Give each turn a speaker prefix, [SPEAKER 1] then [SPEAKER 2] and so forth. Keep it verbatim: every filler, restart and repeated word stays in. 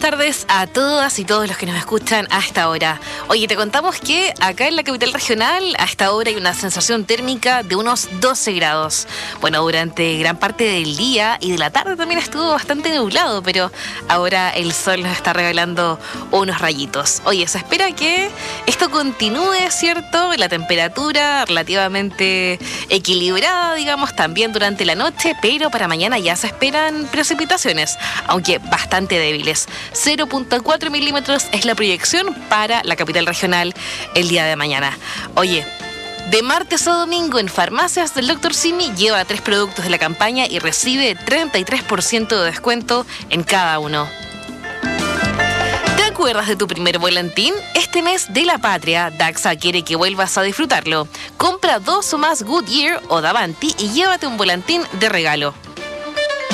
[SPEAKER 1] tardes a todas y todos los que nos escuchan a esta hora. Oye, te contamos que acá en la capital regional a esta hora hay una sensación térmica de unos doce grados. Bueno, durante gran parte del día y de la tarde también estuvo bastante nublado, pero ahora el sol nos está regalando unos rayitos. Oye, se espera que esto continúe, ¿cierto? La temperatura relativamente equilibrada, digamos, también durante la noche, pero para mañana ya se esperan precipitaciones, aunque bastante débiles. cero punto cuatro milímetros es la proyección para la capital regional el día de mañana. Oye, de martes a domingo en farmacias del doctor Simi lleva tres productos de la campaña y recibe treinta y tres por ciento de descuento en cada uno. ¿Te acuerdas de tu primer volantín? Este mes de la patria, Daxa quiere que vuelvas a disfrutarlo. Compra dos o más Goodyear o Davanti y llévate un volantín de regalo.